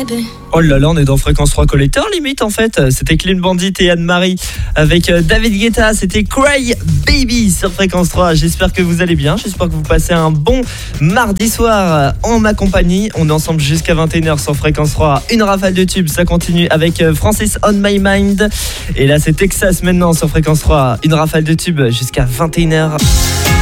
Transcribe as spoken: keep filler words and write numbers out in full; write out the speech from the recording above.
Oh là là, on est dans Fréquence trois Collector limite en fait. C'était Clean Bandit et Anne-Marie avec David Guetta. C'était Cry Baby sur Fréquence trois. J'espère que vous allez bien. J'espère que vous passez un bon mardi soir en ma compagnie. On est ensemble jusqu'à vingt et une heures sur Fréquence trois. Une rafale de tubes, ça continue avec Francis On My Mind. Et là c'est Texas maintenant sur Fréquence trois. Une rafale de tubes jusqu'à vingt et une heures.